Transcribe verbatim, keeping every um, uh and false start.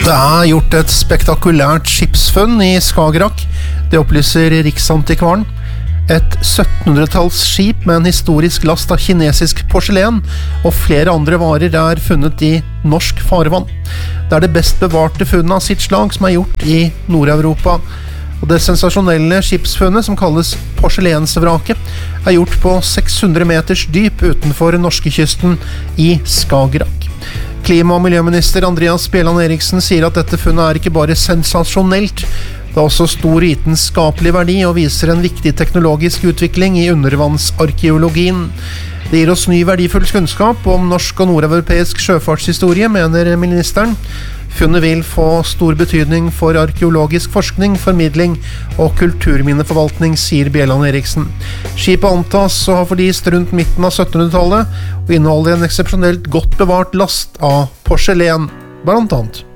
Det er gjort et spektakulært skipsfunn i Skagerrak. Det opplyser Riksantikvaren. Et syttenhundretalls skip med en historisk last av kinesisk porselen og flere andre varer er funnet i norsk farvann. Det er det best bevarte funnet av sitt slag som er gjort i Nord-Europa. Og det sensasjonelle skipsfunnet, som kalles porselensvraket, er gjort på seks hundre meters dyp utenfor norskekysten i Skagerrak. Klima- og miljøminister Andreas Bjelland Eriksen sier at dette funnet er ikke bare sensasjonelt, det har også stor vitenskapelig verdi og viser en viktig teknologisk utvikling i undervannsarkeologien. Det gir oss ny verdifull kunnskap om norsk og nordeuropeisk sjøfartshistorie, mener ministeren. Funnet vil få stor betydning for arkeologisk forskning, formidling og kulturminneforvaltning, sier Bjelland Eriksen. Skipet antas å ha forlist rundt midten av syttenhundretallet og inneholder en eksepsjonelt godt bevart last av porselen, blant annet.